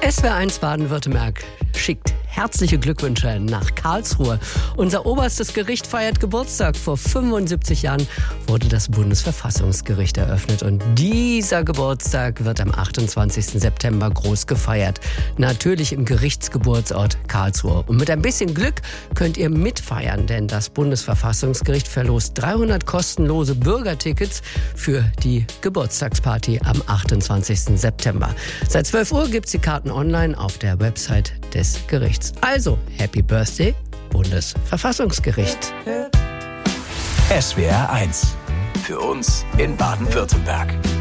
SWR1 Baden-Württemberg schickt herzliche Glückwünsche nach Karlsruhe. Unser oberstes Gericht feiert Geburtstag. Vor 75 Jahren wurde das Bundesverfassungsgericht eröffnet. Und dieser Geburtstag wird am 28. September groß gefeiert. Natürlich im Gerichtsgeburtsort Karlsruhe. Und mit ein bisschen Glück könnt ihr mitfeiern, denn das Bundesverfassungsgericht verlost 300 kostenlose Bürgertickets für die Geburtstagsparty am 28. September. Seit 12 Uhr gibt es die Karten online auf der Website des Gerichts. Also, Happy Birthday, Bundesverfassungsgericht. SWR1. Für uns in Baden-Württemberg.